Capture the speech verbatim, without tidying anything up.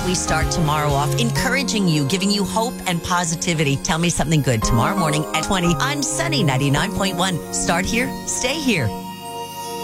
we start tomorrow off encouraging you, giving you hope and positivity. Tell me something good tomorrow morning at twenty on Sunny ninety-nine point one. Start here, stay here.